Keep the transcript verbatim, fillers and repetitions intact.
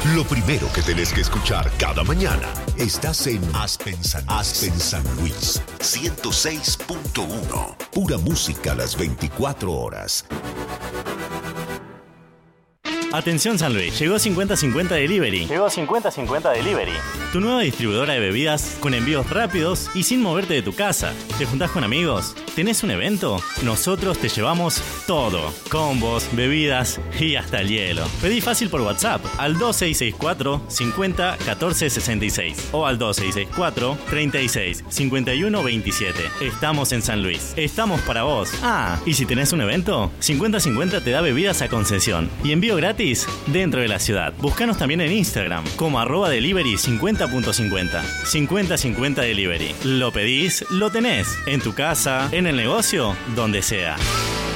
Lo primero que tenés que escuchar cada mañana. Estás en Aspen San, Aspen San Luis, ciento seis punto uno. Pura música a las veinticuatro horas. Atención San Luis, llegó cincuenta cincuenta Delivery. Llegó cincuenta cincuenta Delivery. Tu nueva distribuidora de bebidas con envíos rápidos y sin moverte de tu casa. ¿Te juntás con amigos? ¿Tenés un evento? Nosotros te llevamos todo. Combos, bebidas y hasta el hielo. Pedí fácil por WhatsApp al dos seis seis cuatro, cincuenta, catorce sesenta y seis o al dos seis seis cuatro, treinta y seis, cincuenta y uno veintisiete. Estamos en San Luis. Estamos para vos. Ah, y si tenés un evento, cincuenta cincuenta te da bebidas a concesión y envío gratis dentro de la ciudad. Búscanos también en Instagram como arroba delivery cincuenta punto cincuenta. cincuenta cincuenta Delivery. Lo pedís, lo tenés. En tu casa, en el negocio, donde sea.